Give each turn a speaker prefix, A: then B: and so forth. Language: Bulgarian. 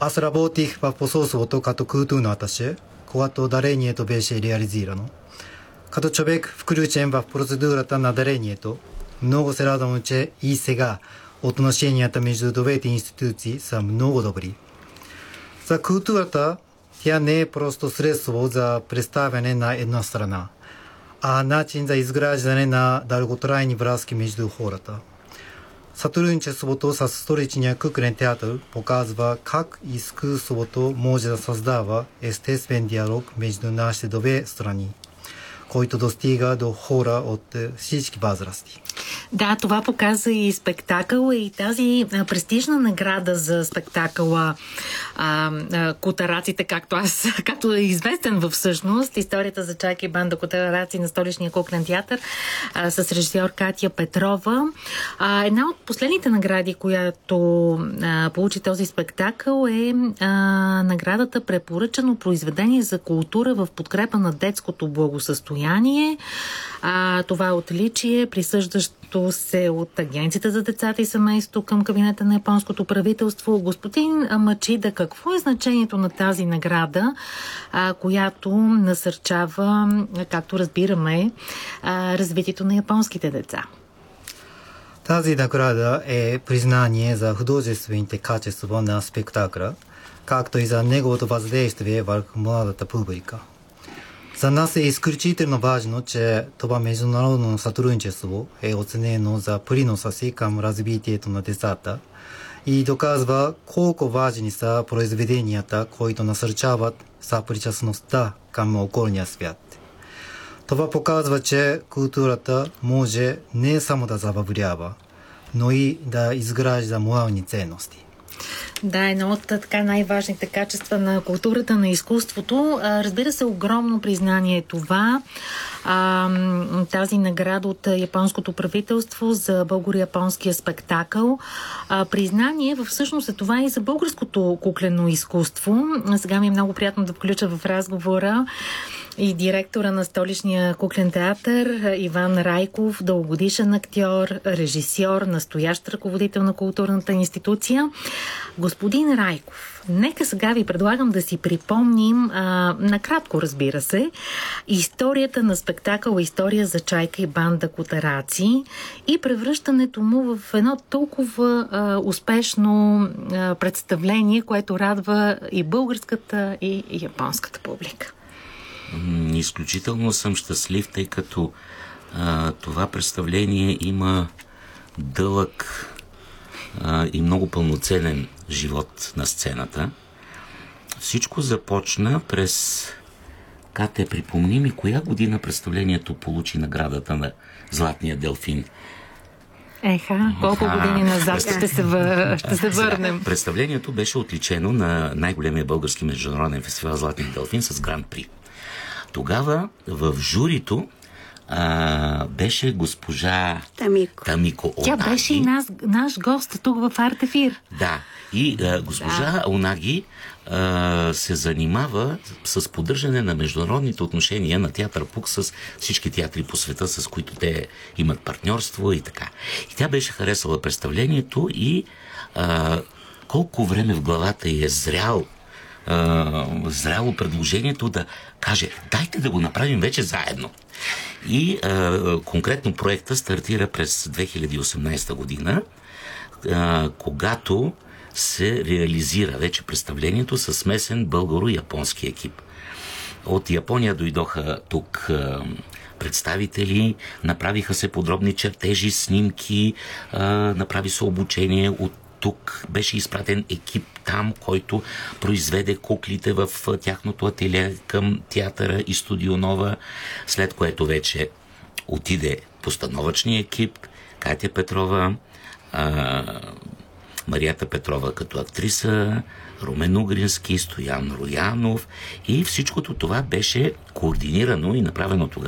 A: Аз работих в посолството като културно аташе, когато дарението беше реализирано. Като човек, включен в процедурата на дарението, много се радвам, че и сега отношенията между двете институции са много добри. За културата тя не е просто средство за представяне на една страна, а начин за изграждане на дълготрайни връзки между хората. Сътрудничеството с столичния куклен театър показва как изкуството може да създава естествен диалог между нашите две страни, който достига до хора от всички възрасти.
B: Да, това показа и спектакъл, и тази престижна награда за спектакъла Котараците, както е известен всъщност, историята за Чайка и банда Котараци на Столичния куклен театър с режисьор Катя Петрова. Една от последните награди, която получи този спектакъл, е наградата Препоръчано произведение за култура в подкрепа на детското благосъстояние. Това е отличие, присъждащо се от Агенцията за децата и семейство към кабинета на японското правителство. Господин Мачида, какво е значението на тази награда, която насърчава, както разбираме, развитието на японските деца?
A: Тази награда е признание за художествените качества на спектакъла, както и за неговото въздействие върху младата публика. За нас е изключително важно, че това международно сътрудничество е оценено за приноса си към развитието на децата и доказва колко важни са произведенията, които насърчават съпричастността към околния свят. Това показва, че културата може не само да забавлява, но и да изгражда морални ценности.
B: Да, едно от така най-важните качества на културата, на изкуството. Разбира се, огромно признание това. Тази награда от японското правителство за българо-японския спектакъл. Признание всъщност е това и за българското куклено изкуство. Сега ми е много приятно да включа в разговора и директора на Столичния куклен театър Иван Райков, дългогодишен актьор, режисьор, настоящ ръководител на културната институция. Господин Райков, нека сега ви предлагам да си припомним, накратко разбира се, историята на спектакъл "История за Чайка и банда Котараци" и превръщането му в едно толкова успешно представление, което радва и българската, и японската публика.
C: Изключително съм щастлив, тъй като това представление има дълъг и много пълноценен живот на сцената. Всичко започна през... Кате, припомни ми, коя година представлението получи наградата на Златния делфин?
B: Колко години назад ще се върнем.
C: Представлението беше отличено на най-големия български международен фестивал Златния делфин с Гран-при. Тогава в журито беше госпожа Тамико Онаги.
B: Тя беше и наш гост тук в Артефир.
C: Да. И госпожа Онаги се занимава с поддържане на международните отношения на театър ПУК с всички театри по света, с които те имат партньорство и така. И тя беше харесала представлението и колко време в главата й е зряло предложението да каже: дайте да го направим вече заедно. И конкретно проекта стартира през 2018 година, когато се реализира вече представлението със смесен българо-японски екип. От Япония дойдоха тук представители, направиха се подробни чертежи, снимки, направи се обучение. От тук беше изпратен екип там, който произведе куклите в тяхното ателие към театъра и Студио Нова, след което вече отиде постановъчния екип, Катя Петрова, Марията Петрова като актриса, Румен Угрински, Стоян Роянов, и всичкото това беше координирано и направено тогава